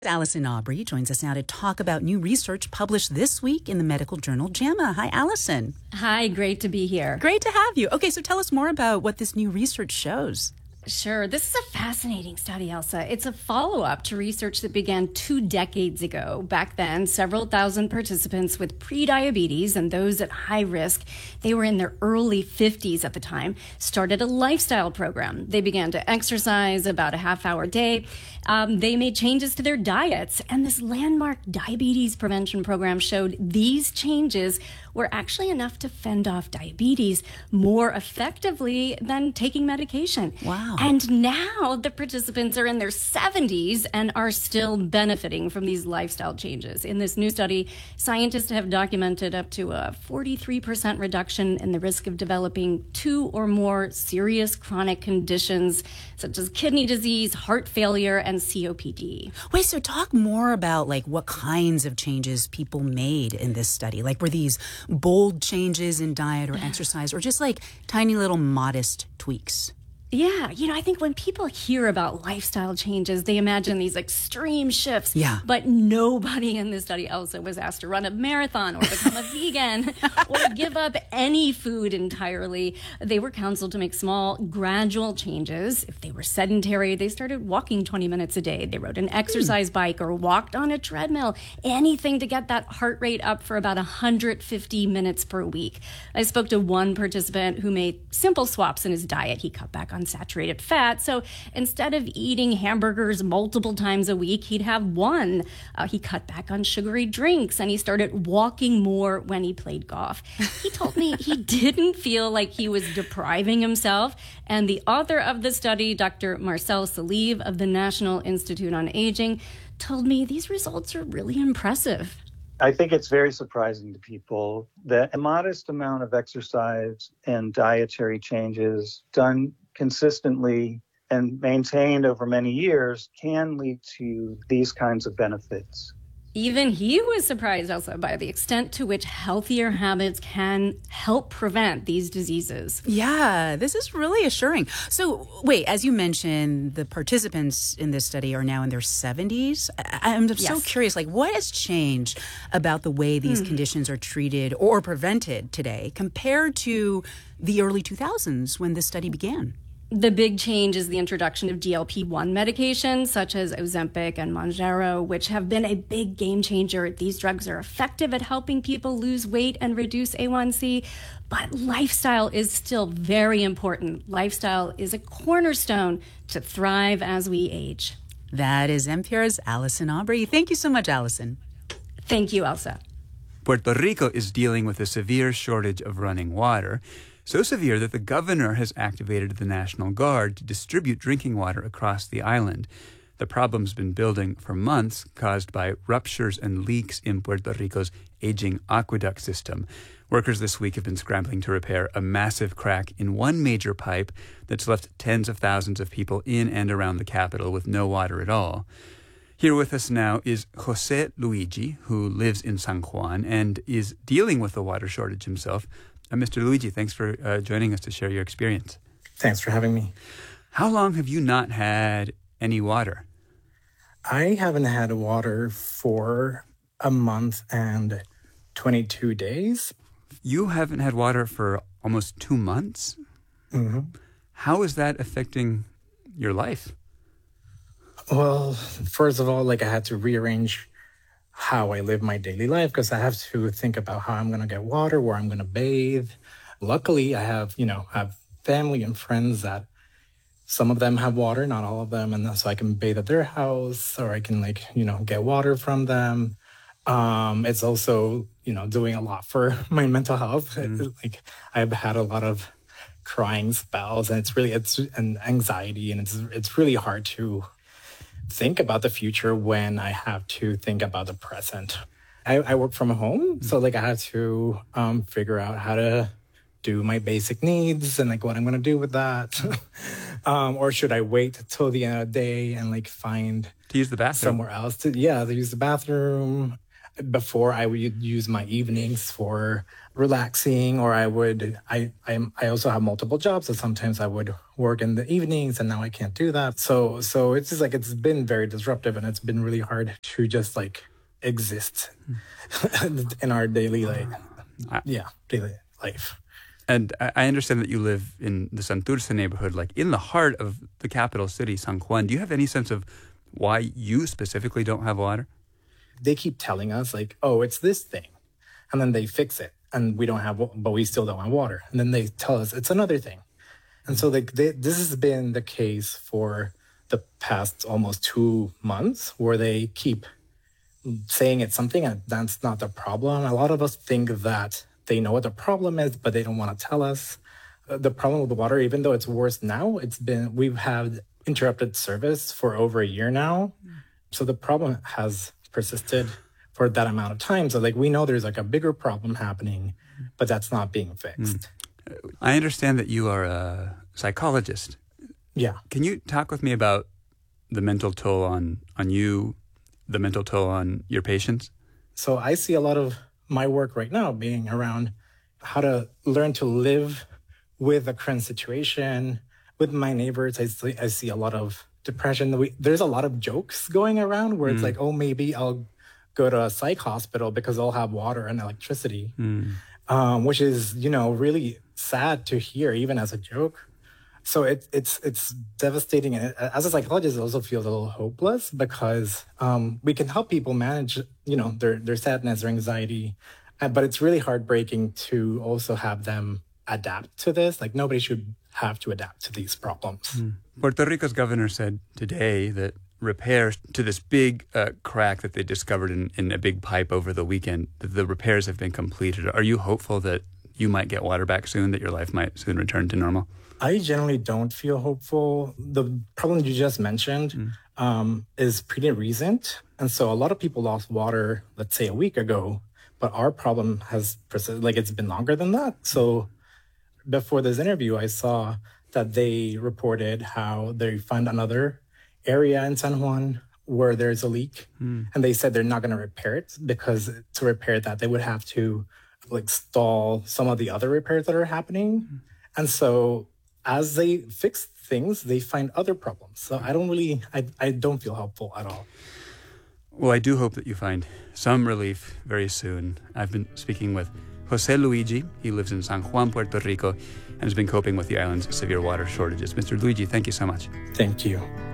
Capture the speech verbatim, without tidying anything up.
Allison Aubrey joins us now to talk about new research published this week in the medical journal JAMA. Hi, Allison. Hi, great to be here. Great to have you. Okay, so tell us more about what this new research shows. Sure. This is a fascinating study, Elsa. It's a follow-up to research that began two decades ago. Back then, several thousand participants with prediabetes and those at high risk, they were in their early fifties at the time, started a lifestyle program. They began to exercise about a half hour a day. Um, they made changes to their diets, and this landmark diabetes prevention program showed these changes were actually enough to fend off diabetes more effectively than taking medication. Wow. And now the participants are in their seventies and are still benefiting from these lifestyle changes. In this new study, scientists have documented up to a forty-three percent reduction in the risk of developing two or more serious chronic conditions such as kidney disease, heart failure, and C O P D. Wait, so talk more about like what kinds of changes people made in this study. Like were these bold changes in diet or exercise or just like tiny little modest tweaks? Yeah, you know, I think when people hear about lifestyle changes, they imagine these extreme shifts. Yeah. But nobody in this study, Elsa, was asked to run a marathon or become a vegan or give up any food entirely. They were counseled to make small, gradual changes. If they were sedentary, they started walking twenty minutes a day. They rode an exercise mm. bike or walked on a treadmill. Anything to get that heart rate up for about one hundred fifty minutes per week. I spoke to one participant who made simple swaps in his diet. He cut back on saturated fat. So instead of eating hamburgers multiple times a week, he'd have one. Uh, he cut back on sugary drinks and he started walking more when he played golf. He told me he didn't feel like he was depriving himself. And the author of the study, Doctor Marcel Salive of the National Institute on Aging, told me these results are really impressive. I think it's very surprising to people that a modest amount of exercise and dietary changes done consistently and maintained over many years can lead to these kinds of benefits. Even he was surprised also by the extent to which healthier habits can help prevent these diseases. Yeah, this is really assuring. So wait, as you mentioned, the participants in this study are now in their seventies. I'm so Yes. curious, like what has changed about the way these Hmm. conditions are treated or prevented today compared to the early two thousands when this study began? The big change is the introduction of G L P one medications such as Ozempic and Mounjaro, which have been a big game changer. These drugs are effective at helping people lose weight and reduce A one C, but lifestyle is still very important. Lifestyle is a cornerstone to thrive as we age. That is N P R's Allison Aubrey. Thank you so much, Allison. Thank you, Elsa. Puerto Rico is dealing with a severe shortage of running water. So severe that the governor has activated the National Guard to distribute drinking water across the island. The problem's been building for months, caused by ruptures and leaks in Puerto Rico's aging aqueduct system. Workers this week have been scrambling to repair a massive crack in one major pipe that's left tens of thousands of people in and around the capital with no water at all. Here with us now is Jose Luigi, who lives in San Juan and is dealing with the water shortage himself. Uh, Mister Luigi, thanks for uh, joining us to share your experience. Thanks for having me. How long have you not had any water? I haven't had water for a month and twenty-two days. You haven't had water for almost two months? Mm-hmm. How is that affecting your life? Well, first of all, like I had to rearrange how I live my daily life because I have to think about how I'm going to get water, where I'm going to bathe. Luckily, I have, you know, I have family and friends that some of them have water, not all of them. And so I can bathe at their house or I can like, you know, get water from them. Um, it's also, you know, doing a lot for my mental health. Mm. Like I've had a lot of crying spells and it's really, it's an anxiety and it's, it's really hard to think about the future when I have to think about the present. I, I work from home, so like I have to um, figure out how to do my basic needs and like what I'm going to do with that. um, or should I wait till the end of the day and like find to use the bathroom somewhere else to, yeah, to use the bathroom. Before, I would use my evenings for relaxing, or I would, I, I, I also have multiple jobs, so sometimes I would work in the evenings, and now I can't do that. So, so it's just like, it's been very disruptive, and it's been really hard to just like exist in our daily, like, yeah, daily life. And I understand that you live in the Santurce neighborhood, like in the heart of the capital city, San Juan. Do you have any sense of why you specifically don't have water? They keep telling us like, oh, it's this thing. And then they fix it and we don't have, but we still don't have water. And then they tell us it's another thing. And so like they, this has been the case for the past almost two months where they keep saying it's something and that's not the problem. A lot of us think that they know what the problem is, but they don't want to tell us. The problem with the water, even though it's worse now, it's been, we've had interrupted service for over a year now. So the problem has persisted for that amount of time. So like we know there's like a bigger problem happening, but that's not being fixed. Mm. I understand that you are a psychologist. Yeah. Can you talk with me about the mental toll on, on you, the mental toll on your patients? So I see a lot of my work right now being around how to learn to live with the current situation. With my neighbors, I see, I see a lot of depression. We, there's a lot of jokes going around where it's mm. like, oh, maybe I'll go to a psych hospital because I'll have water and electricity, mm. um, which is, you know, really sad to hear, even as a joke. So it, it's it's devastating. And as a psychologist, I also feel a little hopeless because um, we can help people manage, you know, their, their sadness or anxiety. But it's really heartbreaking to also have them adapt to this. Like nobody should have to adapt to these problems. Mm. Puerto Rico's governor said today that repairs to this big uh, crack that they discovered in, in a big pipe over the weekend, that the repairs have been completed. Are you hopeful that you might get water back soon, that your life might soon return to normal? I generally don't feel hopeful. The problem you just mentioned mm. um, is pretty recent. And so a lot of people lost water, let's say a week ago, but our problem has persisted, like it's been longer than that. So before this interview, I saw that they reported how they found another area in San Juan where there's a leak. Mm. And they said they're not going to repair it because to repair that, they would have to like stall some of the other repairs that are happening. Mm. And so as they fix things, they find other problems. So I don't really, I, I don't feel hopeful at all. Well, I do hope that you find some relief very soon. I've been speaking with Jose Luigi. He lives in San Juan, Puerto Rico, and has been coping with the island's severe water shortages. Mister Luigi, thank you so much. Thank you.